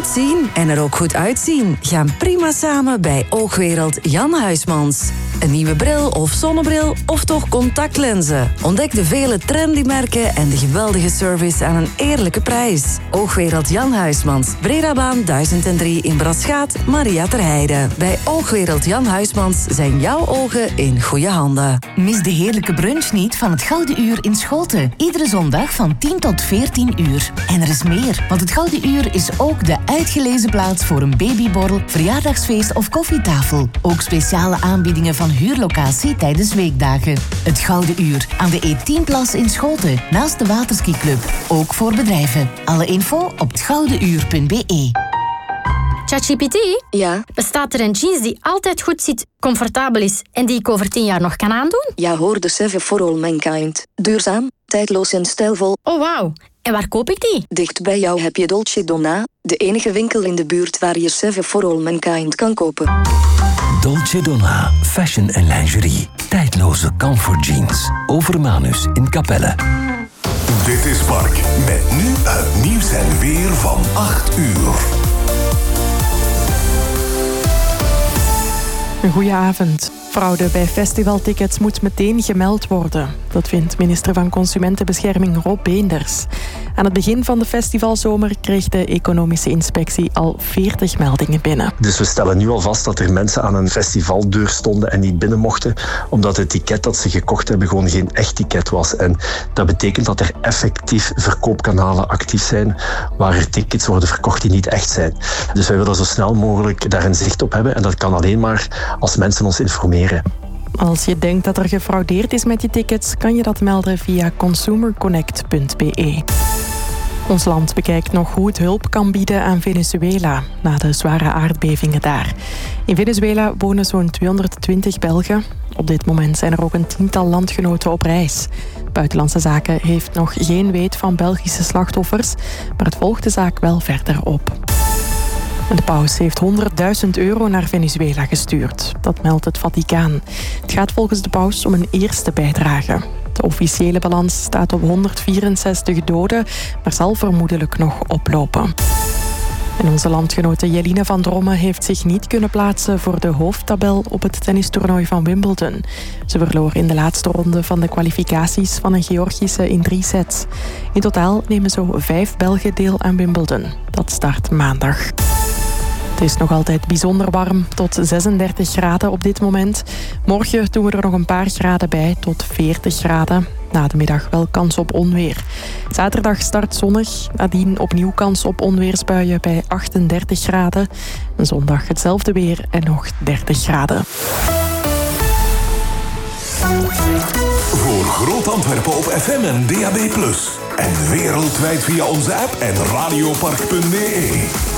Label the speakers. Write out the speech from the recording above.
Speaker 1: goed zien en er ook goed uitzien gaan prima samen bij Oogwereld Jan Huysmans. Een nieuwe bril of zonnebril of toch contactlenzen. Ontdek de vele trendy merken en de geweldige service aan een eerlijke prijs. Oogwereld Jan Huysmans, Bredabaan 1003 in Braschaat, Maria Terheide. Bij Oogwereld Jan Huysmans zijn jouw ogen in goede handen.
Speaker 2: Mis de heerlijke brunch niet van het Gouden Uur in Schoten. Iedere zondag van 10 tot 14 uur. En er is meer, want het Gouden Uur is ook de uitgelezen plaats voor een babyborrel, verjaardagsfeest of koffietafel. Ook speciale aanbiedingen van huurlocatie tijdens weekdagen. Het Gouden Uur aan de E10-plas in Schoten, naast de Waterskiclub. Ook voor bedrijven. Alle info op hetgoudenuur.be.
Speaker 3: ChatGPT?
Speaker 4: Ja?
Speaker 3: Bestaat er een jeans die altijd goed zit, comfortabel is en die ik over 10 jaar nog kan aandoen?
Speaker 4: Ja, hoor, de Seven for All Mankind. Duurzaam, tijdloos en stijlvol.
Speaker 3: Oh, wauw. En waar koop ik die?
Speaker 4: Dicht bij jou heb je Dolce Donna, de enige winkel in de buurt waar je Seven for All Mankind kan kopen.
Speaker 5: Dolce Donna, fashion en lingerie. Tijdloze comfort jeans. Over Manus in Capelle.
Speaker 6: Dit is Mark, met nu het nieuws en weer van 8 uur.
Speaker 7: Een goeie avond. Fraude bij festivaltickets moet meteen gemeld worden. Dat vindt minister van Consumentenbescherming Rob Beenders. Aan het begin van de festivalzomer kreeg de economische inspectie al 40 meldingen binnen.
Speaker 8: Dus we stellen nu al vast dat er mensen aan een festivaldeur stonden en niet binnen mochten, omdat het ticket dat ze gekocht hebben gewoon geen echt ticket was. En dat betekent dat er effectief verkoopkanalen actief zijn waar er tickets worden verkocht die niet echt zijn. Dus wij willen zo snel mogelijk daar een zicht op hebben en dat kan alleen maar als mensen ons informeren.
Speaker 7: Als je denkt dat er gefraudeerd is met je tickets, kan je dat melden via consumerconnect.be. Ons land bekijkt nog hoe het hulp kan bieden aan Venezuela na de zware aardbevingen daar. In Venezuela wonen zo'n 220 Belgen. Op dit moment zijn er ook een 10-tal landgenoten op reis. Buitenlandse Zaken heeft nog geen weet van Belgische slachtoffers, maar het volgt de zaak wel verder op. De paus heeft €100.000 naar Venezuela gestuurd. Dat meldt het Vaticaan. Het gaat volgens de paus om een eerste bijdrage. De officiële balans staat op 164 doden, maar zal vermoedelijk nog oplopen. En onze landgenote Jeline van Drommen heeft zich niet kunnen plaatsen voor de hoofdtabel op het tennistoernooi van Wimbledon. Ze verloor in de laatste ronde van de kwalificaties van een Georgische in 3 sets. In totaal nemen zo 5 Belgen deel aan Wimbledon. Dat start maandag. Het is nog altijd bijzonder warm, tot 36 graden op dit moment. Morgen doen we er nog een paar graden bij, tot 40 graden. Na de middag wel kans op onweer. Zaterdag start zonnig, nadien opnieuw kans op onweersbuien bij 38 graden. En zondag hetzelfde weer en nog 30 graden.
Speaker 6: Voor Groot Antwerpen op FM en DAB+. En wereldwijd via onze app en radiopark.be.